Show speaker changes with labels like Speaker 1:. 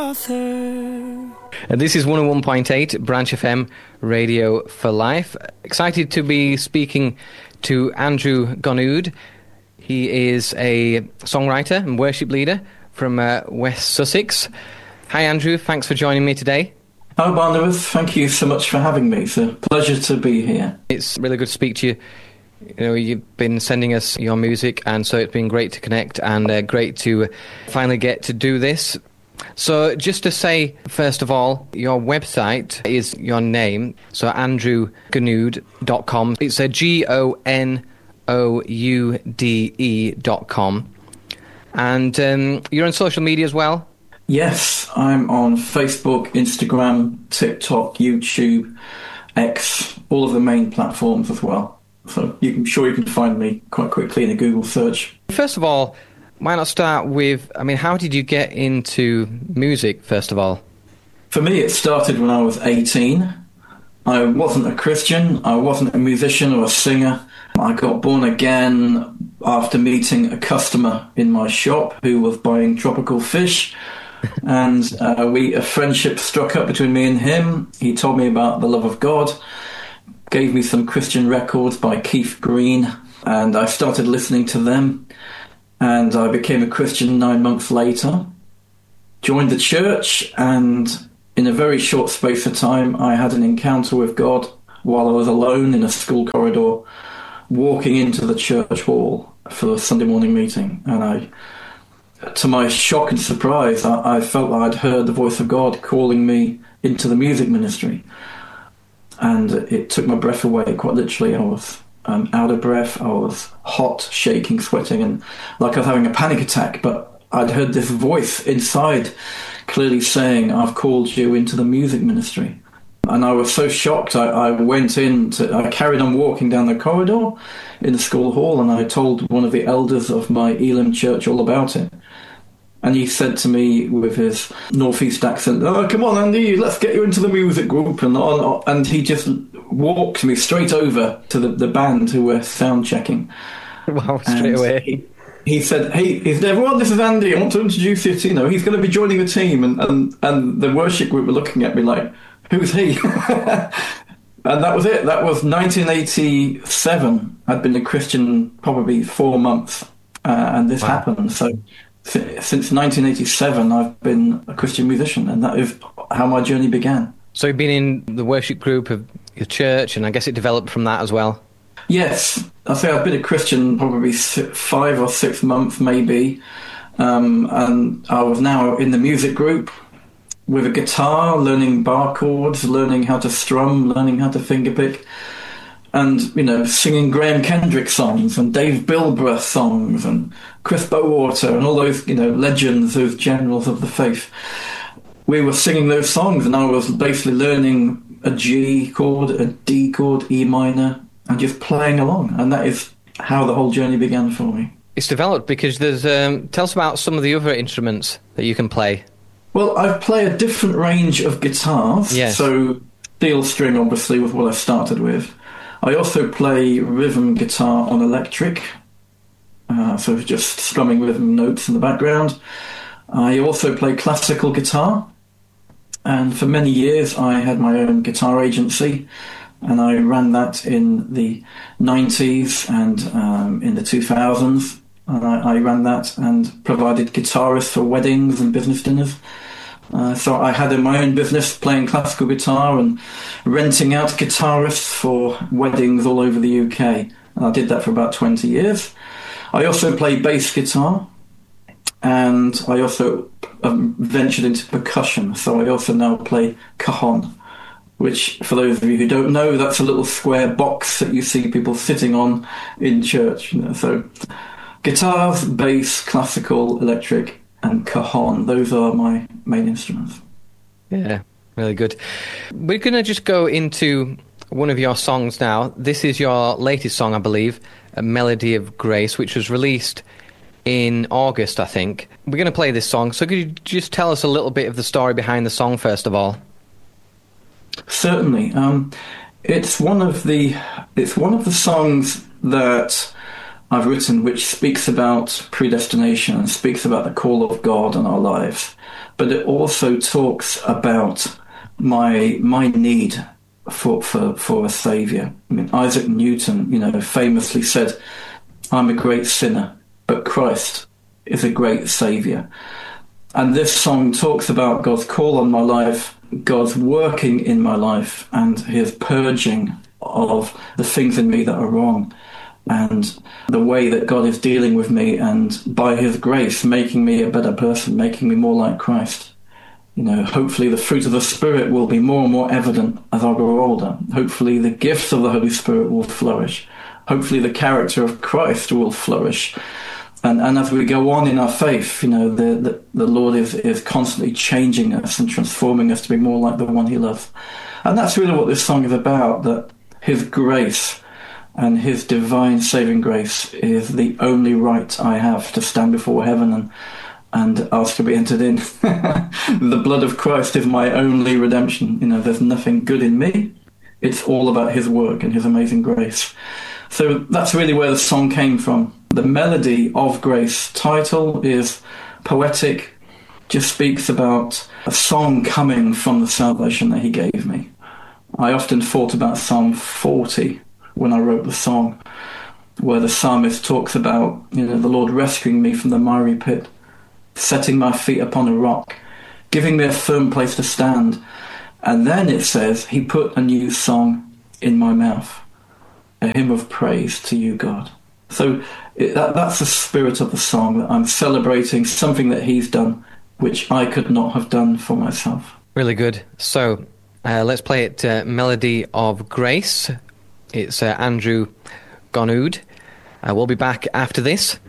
Speaker 1: author.
Speaker 2: This is 101.8 Branch FM Radio for Life. Excited to be speaking to Andrew Gonood. He is a songwriter and worship leader from West Sussex. Hi Andrew, thanks for joining me today.
Speaker 3: Hi Barnabas, thank you so much for having me. It's a pleasure to be here.
Speaker 2: It's really good to speak to you. You know, you've been sending us your music, and so it's been great to connect and great to finally get to do this. So just to say, first of all, your website is your name, so andrewgonude.com. It's a GONOUDE.com. And you're on social media as well?
Speaker 3: Yes, I'm on Facebook, Instagram, TikTok, YouTube, X, all of the main platforms as well. So you can find me quite quickly in a Google search.
Speaker 2: First of all, why not start with, how did you get into music, first of all?
Speaker 3: For me, it started when I was 18. I wasn't a Christian. I wasn't a musician or a singer. I got born again after meeting a customer in my shop who was buying tropical fish. And a friendship struck up between me and him. He told me about the love of God, gave me some Christian records by Keith Green, and I started listening to them. And I became a Christian 9 months later, joined the church, and in a very short space of time, I had an encounter with God while I was alone in a school corridor, walking into the church hall for a Sunday morning meeting. And to my shock and surprise, I felt like I'd heard the voice of God calling me into the music ministry. And it took my breath away, quite literally. I was out of breath, I was hot, shaking, sweating, and like I was having a panic attack. But I'd heard this voice inside clearly saying, I've called you into the music ministry. And I was so shocked, I carried on walking down the corridor in the school hall, and I told one of the elders of my Elim church all about it. And he said to me with his northeast accent, "Oh, come on, Andy, let's get you into the music group." And he just walked me straight over to the band who were sound checking.
Speaker 2: Wow, straight away.
Speaker 3: He said, "Hey, everyone, this is Andy. I want to introduce you to, he's going to be joining the team." And the worship group were looking at me like, "Who's he?" And that was it. That was 1987. I'd been a Christian probably 4 months, and this happened. So since 1987, I've been a Christian musician, and that is how my journey began.
Speaker 2: So you've been in the worship group of your church, and I guess it developed from that as well?
Speaker 3: Yes. I say I've been a Christian probably 5 or 6 months, maybe. And I was now in the music group with a guitar, learning bar chords, learning how to strum, learning how to fingerpick, and, singing Graham Kendrick songs and Dave Bilbrough songs and Chris Bowater and all those, legends, those generals of the faith. We were singing those songs, and I was basically learning a G chord, a D chord, E minor, and just playing along. And that is how the whole journey began for me. It's
Speaker 2: developed because there's... tell us about some of the other instruments that you can play.
Speaker 3: Well, I play a different range of guitars.
Speaker 2: Yes.
Speaker 3: So steel string, obviously, was what I started with. I also play rhythm guitar on electric, so just strumming rhythm notes in the background. I also play classical guitar, and for many years I had my own guitar agency, and I ran that in the 90s and in the 2000s. And I ran that and provided guitarists for weddings and business dinners. So I had my own business playing classical guitar and renting out guitarists for weddings all over the UK. And I did that for about 20 years. I also play bass guitar, and I also ventured into percussion. So I also now play cajon, which, for those of you who don't know, that's a little square box that you see people sitting on in church. So guitars, bass, classical, electric, and cajon. Those are my main instruments.
Speaker 2: Yeah, really good. We're going to just go into one of your songs now. This is your latest song, I believe, A Melody of Grace, which was released in August, I think. We're going to play this song. So could you just tell us a little bit of the story behind the song, first of all?
Speaker 3: Certainly. It's one of the songs that I've written which speaks about predestination and speaks about the call of God on our lives. But it also talks about my need for a saviour. I mean, Isaac Newton, famously said, "I'm a great sinner, but Christ is a great saviour." And this song talks about God's call on my life, God's working in my life, and his purging of the things in me that are wrong, and the way that God is dealing with me, and by his grace making me a better person, making me more like Christ. Hopefully the fruit of the Spirit will be more and more evident as I grow older. Hopefully the gifts of the Holy Spirit will flourish. Hopefully the character of Christ will flourish. And as we go on in our faith, the Lord is constantly changing us and transforming us to be more like the one he loves. And that's really what this song is about, that his grace and his divine saving grace is the only right I have to stand before heaven and ask to be entered in. The blood of Christ is my only redemption. There's nothing good in me. It's all about his work and his amazing grace. So that's really where the song came from. The Melody of Grace title is poetic, just speaks about a song coming from the salvation that he gave me. I often thought about Psalm 40 when I wrote the song, where the psalmist talks about, the Lord rescuing me from the miry pit, setting my feet upon a rock, giving me a firm place to stand. And then it says, he put a new song in my mouth, a hymn of praise to you, God. So that's the spirit of the song, that I'm celebrating something that he's done, which I could not have done for myself.
Speaker 2: Really good. So let's play it, Melody of Grace. It's Andrew Gonood. We'll be back after this.